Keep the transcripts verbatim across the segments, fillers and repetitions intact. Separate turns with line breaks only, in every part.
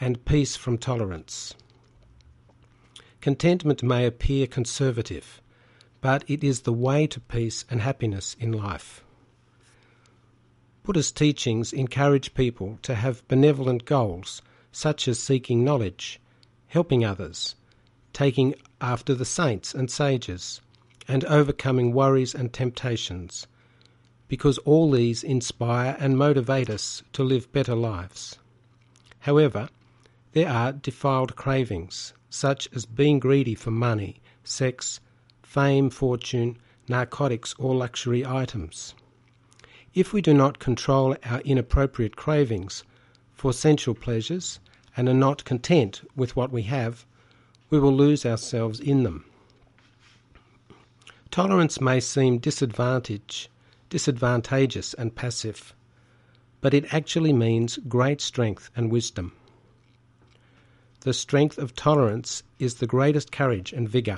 and peace from tolerance. Contentment may appear conservative, but it is the way to peace and happiness in life. Buddha's teachings encourage people to have benevolent goals, such as seeking knowledge, helping others, taking after the saints and sages, and overcoming worries and temptations, because all these inspire and motivate us to live better lives. However, there are defiled cravings, such as being greedy for money, sex, fame, fortune, narcotics, or luxury items. If we do not control our inappropriate cravings for sensual pleasures and are not content with what we have, we will lose ourselves in them. Tolerance may seem disadvantage, disadvantageous and passive, but it actually means great strength and wisdom. The strength of tolerance is the greatest courage and vigour.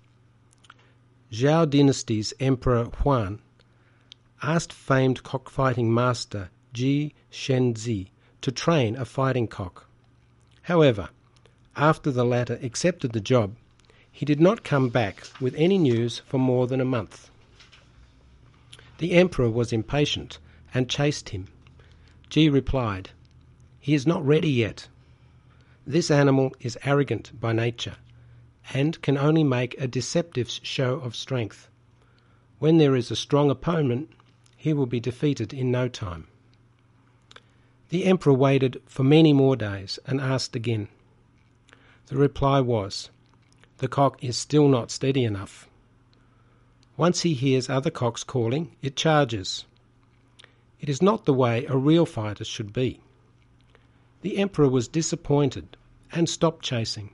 Zhou Dynasty's Emperor Huan asked famed cockfighting master Ji Shenzi to train a fighting cock. However, after the latter accepted the job, he did not come back with any news for more than a month. The emperor was impatient and chased him. Ji replied, "He is not ready yet. This animal is arrogant by nature and can only make a deceptive show of strength. When there is a strong opponent, he will be defeated in no time." The emperor waited for many more days and asked again. The reply was, "The cock is still not steady enough. Once he hears other cocks calling, it charges. It is not the way a real fighter should be." The emperor was disappointed and stopped chasing.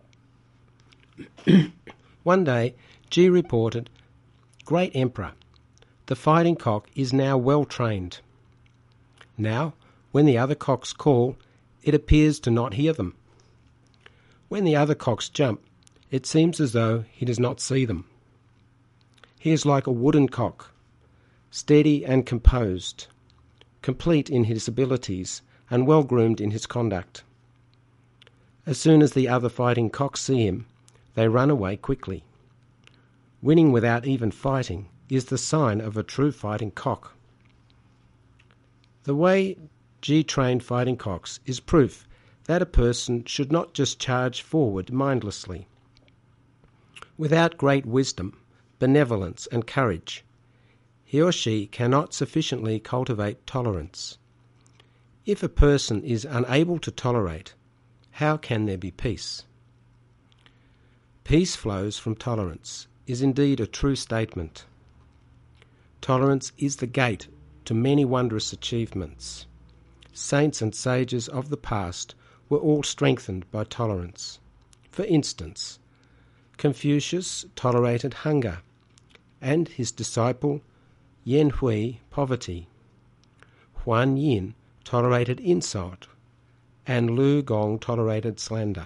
One day, Ji reported, "Great Emperor, the fighting cock is now well trained. Now, when the other cocks call, it appears to not hear them. When the other cocks jump, it seems as though he does not see them. He is like a wooden cock, steady and composed, complete in his abilities and well-groomed in his conduct. As soon as the other fighting cocks see him, they run away quickly. Winning without even fighting is the sign of a true fighting cock." The way Ji trained fighting cocks is proof that a person should not just charge forward mindlessly. Without great wisdom, benevolence and courage, he or she cannot sufficiently cultivate tolerance. If a person is unable to tolerate, how can there be peace? Peace flows from tolerance is indeed a true statement. Tolerance is the gate to many wondrous achievements. Saints and sages of the past were all strengthened by tolerance. For instance, Confucius tolerated hunger, and his disciple Yan Hui poverty. Huan Yin tolerated insult, and Lu Gong tolerated slander.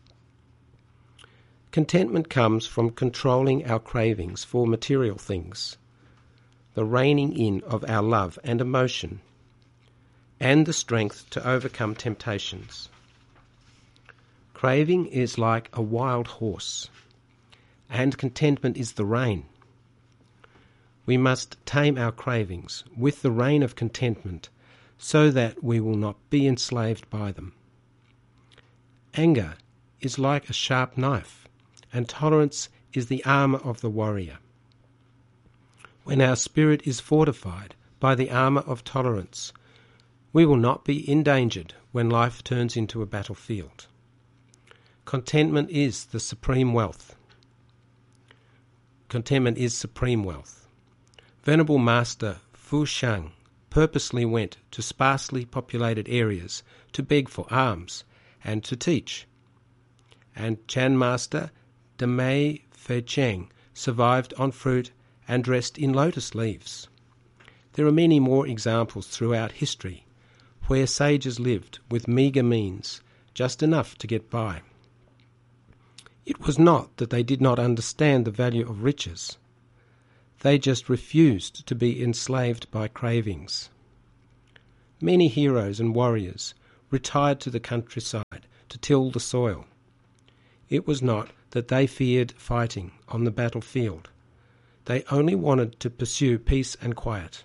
Contentment comes from controlling our cravings for material things, the reining in of our love and emotion, and the strength to overcome temptations. Craving is like a wild horse, and contentment is the rein. We must tame our cravings with the rein of contentment so that we will not be enslaved by them. Anger is like a sharp knife, and tolerance is the armour of the warrior. When our spirit is fortified by the armour of tolerance, we will not be endangered when life turns into a battlefield. Contentment is the supreme wealth. Contentment is supreme wealth. Venerable Master Fu Shang purposely went to sparsely populated areas to beg for alms and to teach. And Chan Master Demei Feicheng survived on fruit and dressed in lotus leaves. There are many more examples throughout history where sages lived with meagre means, just enough to get by. It was not that they did not understand the value of riches. They just refused to be enslaved by cravings. Many heroes and warriors retired to the countryside to till the soil. It was not that they feared fighting on the battlefield. They only wanted to pursue peace and quiet.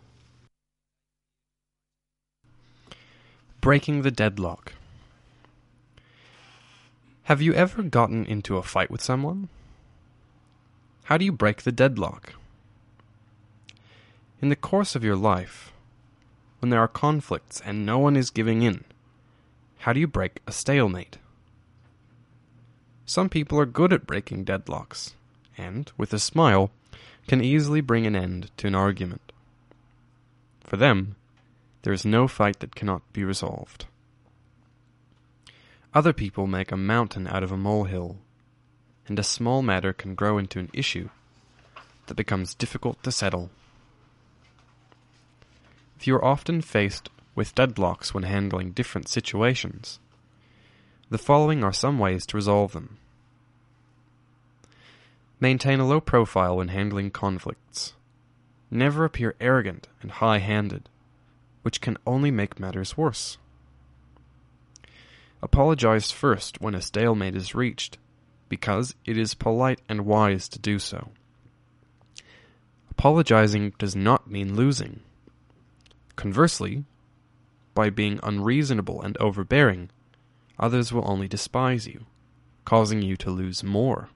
Breaking the deadlock. Have you ever gotten into a fight with someone? How do you break the deadlock? In the course of your life, when there are conflicts and no one is giving in, how do you break a stalemate? Some people are good at breaking deadlocks, and, with a smile, can easily bring an end to an argument. For them, there is no fight that cannot be resolved. Other people make a mountain out of a molehill, and a small matter can grow into an issue that becomes difficult to settle. If you are often faced with deadlocks when handling different situations, the following are some ways to resolve them. Maintain a low profile when handling conflicts. Never appear arrogant and high-handed, which can only make matters worse. Apologize first when a stalemate is reached, because it is polite and wise to do so. Apologizing does not mean losing. Conversely, by being unreasonable and overbearing, others will only despise you, causing you to lose more.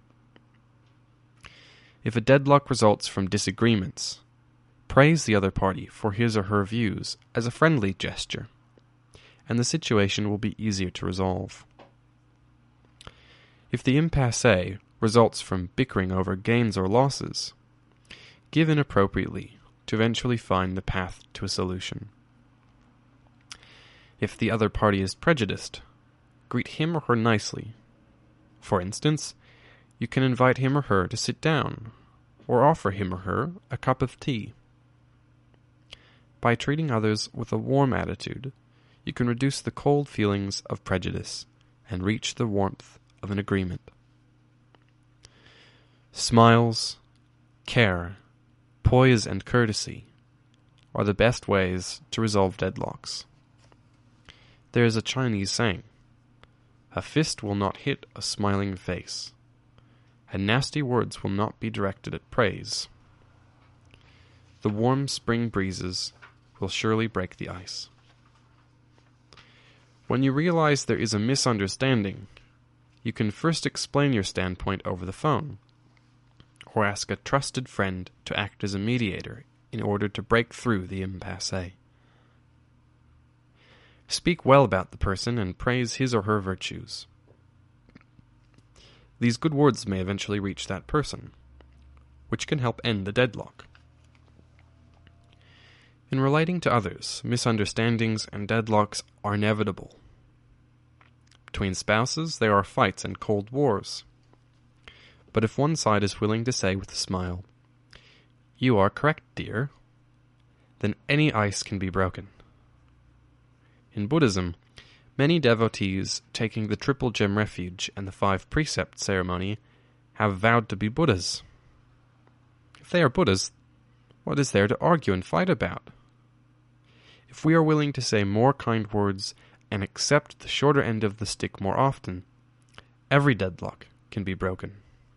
If a deadlock results from disagreements, praise the other party for his or her views as a friendly gesture, and the situation will be easier to resolve. If the impasse results from bickering over gains or losses, give in appropriately to eventually find the path to a solution. If the other party is prejudiced, greet him or her nicely. For instance, you can invite him or her to sit down, or offer him or her a cup of tea. By treating others with a warm attitude, you can reduce the cold feelings of prejudice and reach the warmth of an agreement. Smiles, care, poise, and courtesy are the best ways to resolve deadlocks. There is a Chinese saying, "A fist will not hit a smiling face, and nasty words will not be directed at praise. The warm spring breezes will surely break the ice." When you realize there is a misunderstanding, you can first explain your standpoint over the phone, or ask a trusted friend to act as a mediator in order to break through the impasse. Speak well about the person and praise his or her virtues. These good words may eventually reach that person, which can help end the deadlock. In relating to others, misunderstandings and deadlocks are inevitable. Between spouses, there are fights and cold wars. But if one side is willing to say with a smile, "You are correct, dear," then any ice can be broken. In Buddhism, many devotees taking the Triple Gem Refuge and the Five Precept ceremony have vowed to be Buddhas. If they are Buddhas, what is there to argue and fight about? If we are willing to say more kind words and accept the shorter end of the stick more often, every deadlock can be broken.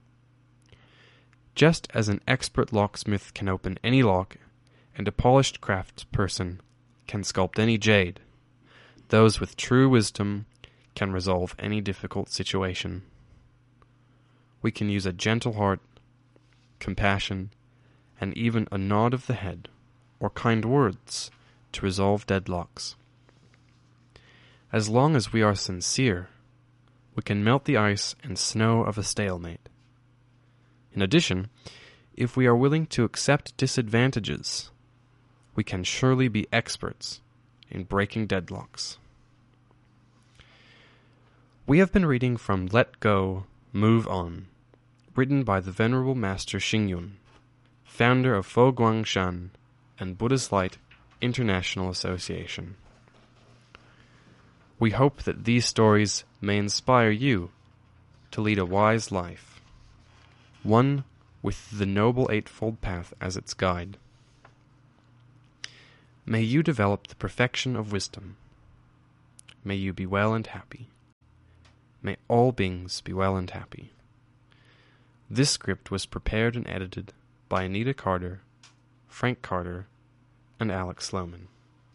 Just as an expert locksmith can open any lock, and a polished craftsperson can sculpt any jade, those with true wisdom can resolve any difficult situation. We can use a gentle heart, compassion, and even a nod of the head, or kind words, to resolve deadlocks. As long as we are sincere, we can melt the ice and snow of a stalemate. In addition, if we are willing to accept disadvantages, we can surely be experts in breaking deadlocks. We have been reading from Let Go, Move On, written by the Venerable Master Xingyun, founder of Fo Guangshan and Buddha's Light International Association. We hope that these stories may inspire you to lead a wise life, one with the Noble Eightfold Path as its guide. May you develop the perfection of wisdom. May you be well and happy. May all beings be well and happy. This script was prepared and edited by Anita Carter, Frank Carter, and Alex Sloman.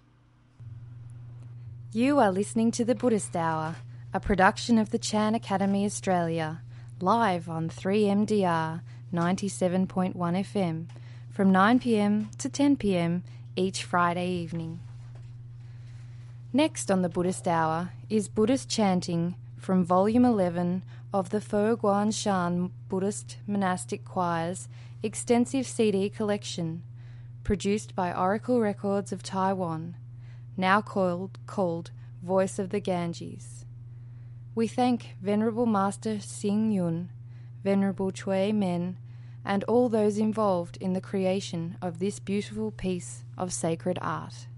You are listening to The Buddhist Hour, a production of the Chan Academy Australia, live on three M D R ninety-seven point one F M from nine p m to ten p m each Friday evening. Next on The Buddhist Hour is Buddhist chanting from Volume eleven of the Fo Guan Shan Buddhist Monastic Choir's extensive C D collection, produced by Oracle Records of Taiwan, now called, called Voice of the Ganges. We thank Venerable Master Xing Yun, Venerable Chui Men, and all those involved in the creation of this beautiful piece of sacred art.